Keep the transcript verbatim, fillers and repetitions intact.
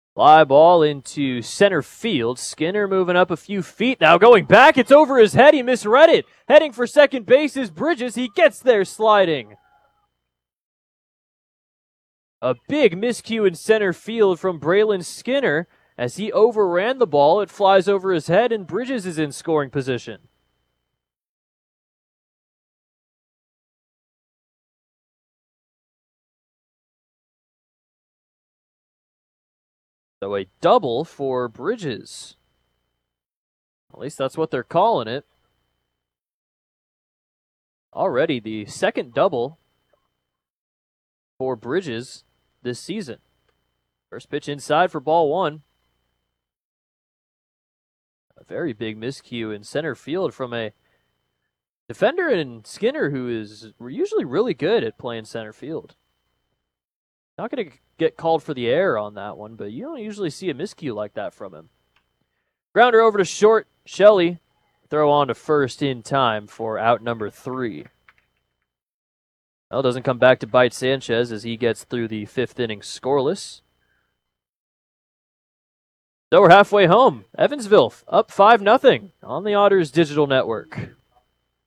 Fly ball into center field. Skinner moving up a few feet. Now going back. It's over his head. He misread it. Heading for second base is Bridges. He gets there sliding. A big miscue in center field from Braylon Skinner. As he overran the ball, it flies over his head, and Bridges is in scoring position. So a double for Bridges. At least that's what they're calling it. Already the second double for Bridges this season. First pitch inside for ball one. A very big miscue in center field from a defender in Skinner who is usually really good at playing center field. Not going to get called for the error on that one, but you don't usually see a miscue like that from him. Grounder over to short. Shelley throw on to first in time for out number three. Well, doesn't come back to bite Sanchez as he gets through the fifth inning scoreless. So we're halfway home. Evansville up five nothing on the Otters Digital Network.